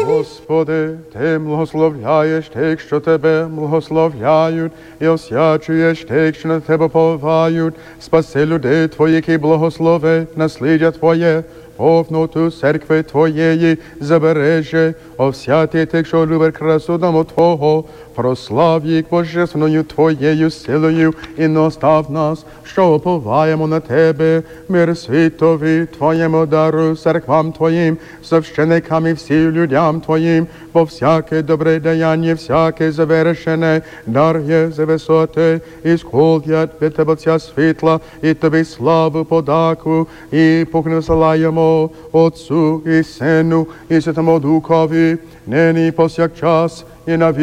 Господи, Ти благословляєш тих, що Тебе благословляють, і освячуєш тих, що на Тебе повають. Спаси людей Твоїх і благослови насліддя Твоє, повноту церкви Твоєї забережи, овсяти тих, що любить красу дому Твого, прослав їх божественною Твоєю силою і настав нас, що уповаємо на Тебе, мир світові Твоєму дару, церквам Твоїм, священикам і всім людям Твоїм, бо всяке добре даяння, всяке завершене, дар є за висоти, і сходять від Тебе Отця світла, і Тобі славу подаку, і поклонялаємо Отцу і Сину, і Святому Духові, нині і повсякчас, і на